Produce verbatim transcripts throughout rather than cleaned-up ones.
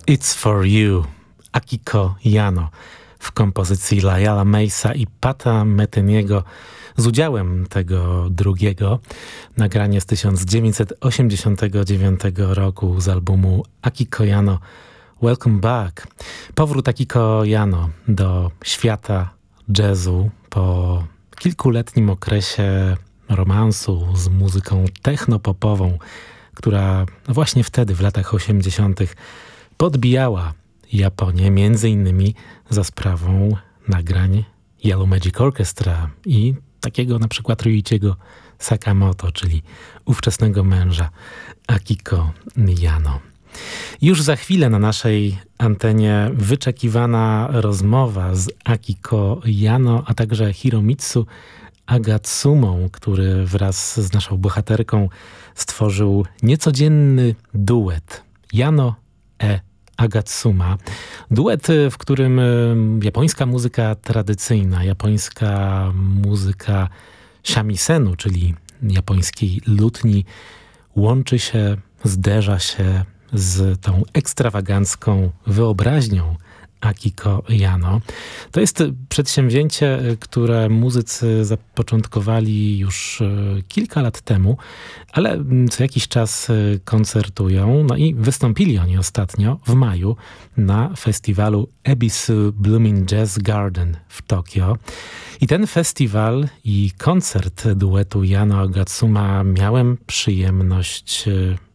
It's for You, Akiko Yano w kompozycji Layala Mesa i Pata Metyniego z udziałem tego drugiego. Nagranie z tysiąc dziewięćset osiemdziesiątego dziewiątego roku z albumu Akiko Yano Welcome Back. Powrót Akiko Yano do świata jazzu po kilkuletnim okresie romansu z muzyką technopopową, która właśnie wtedy, w latach osiemdziesiątych podbijała Japonię, między innymi za sprawą nagrań Yellow Magic Orchestra i takiego na przykład Ryuichiego Sakamoto, czyli ówczesnego męża Akiko Yano. Już za chwilę na naszej antenie wyczekiwana rozmowa z Akiko Yano, a także Hiromitsu Agatsumą, który wraz z naszą bohaterką stworzył niecodzienny duet Yano e Agatsuma. Duet, w którym japońska muzyka tradycyjna, japońska muzyka shamisen, czyli japońskiej lutni, łączy się, zderza się z tą ekstrawagancką wyobraźnią Akiko Yano. To jest przedsięwzięcie, które muzycy zapoczątkowali już kilka lat temu, ale co jakiś czas koncertują. No i wystąpili oni ostatnio w maju na festiwalu Ebisu Blooming Jazz Garden w Tokio. I ten festiwal i koncert duetu Yano Agatsuma miałem przyjemność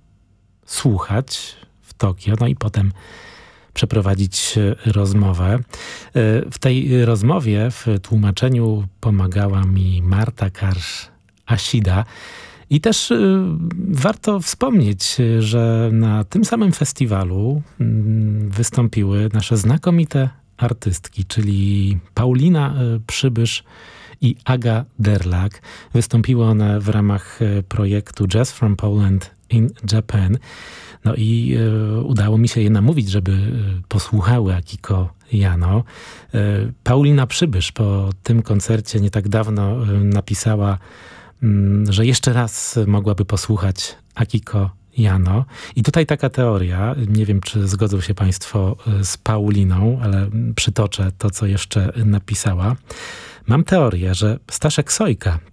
słuchać w Tokio, no i potem przeprowadzić rozmowę. W tej rozmowie, w tłumaczeniu pomagała mi Marta Karsz-Ashida. I też warto wspomnieć, że na tym samym festiwalu wystąpiły nasze znakomite artystki, czyli Paulina Przybysz i Aga Derlak. Wystąpiły one w ramach projektu Jazz from Poland in Japan. No i e, udało mi się je namówić, żeby e, posłuchały Akiko Yano. E, Paulina Przybysz po tym koncercie nie tak dawno e, napisała, m, że jeszcze raz mogłaby posłuchać Akiko Yano. I tutaj taka teoria, nie wiem, czy zgodzą się państwo z Pauliną, ale przytoczę to, co jeszcze napisała. Mam teorię, że Staszek Sojka